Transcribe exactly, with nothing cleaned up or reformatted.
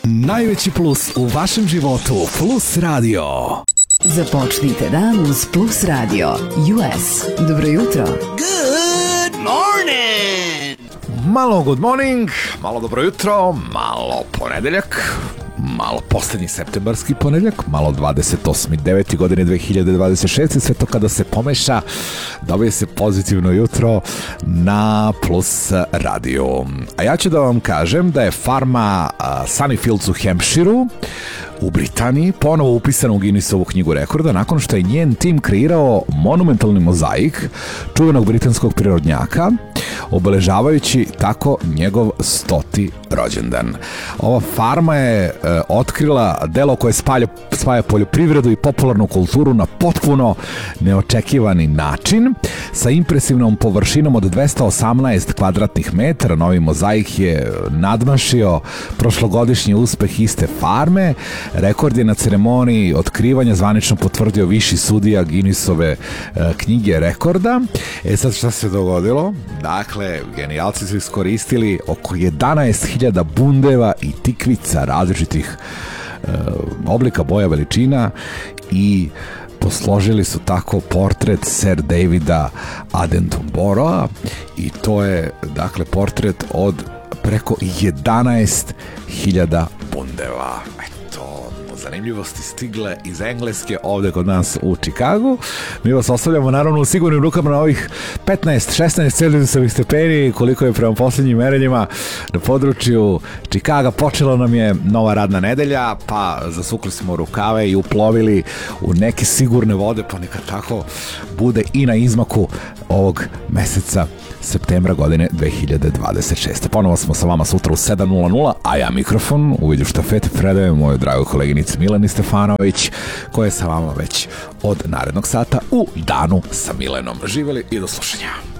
Najveći plus u vašem životu. Plus radio. Započnite dan uz Plus radio. U S. Dobro jutro. Good morning. Malo good morning, malo dobro jutro, malo ponedeljak, malo posljednji septembarski ponedeljak, malo dvadeset osmi deveti godine dve hiljade dvadeset šeste. Sve to kada se pomeša, dobije se pozitivno jutro na Plus radio. A ja ću da vam kažem da je farma uh, Sunnyfields u Hampshireu u Britaniji ponovo upisana u Guinnessovu knjigu rekorda nakon što je njen tim kreirao monumentalni mozaik čuvenog britanskog prirodnjaka, obeležavajući tako njegov stoti rođendan. Ova farma je e, otkrila delo koje spalja, spaja poljoprivredu i popularnu kulturu na potpuno neočekivani način. Sa impresivnom površinom od dvesta osamnaest kvadratnih metara, novi mozaik je nadmašio prošlogodišnji uspeh iste farme. Rekord je na ceremoniji otkrivanja zvanično potvrdio viši sudija Guinnessove e, knjige rekorda. E sad šta se dogodilo? Dakle, genijalci su iskoristili oko jedanaest hiljada bundeva i tikvica različitih e, oblika, boja, veličina i posložili su tako portret Sir Davida Attenborougha i to je dakle portret od preko jedanaest hiljada bundeva. Zanimljivosti stigle iz Engleske ovde kod nas u Čikagu. Mi vas ostavljamo naravno u sigurnim rukama na ovih petnaest šesnaest celzijusovih stepeni koliko je prema posljednjim merenjima na području Čikaga. Počela nam je nova radna nedelja, pa zasukli smo rukave i uplovili u neke sigurne vode, pa neka tako bude i na izmaku ovog meseca septembra godine dve hiljade dvadeset šeste. Ponovo smo sa vama sutra u sedam nula nula, a ja mikrofon u vidu štafete predajem mojoj dragoj koleginici Mileni Stefanović, koja je sa vama već od narednog sata u Danu sa Milenom. Živeli i do slušanja.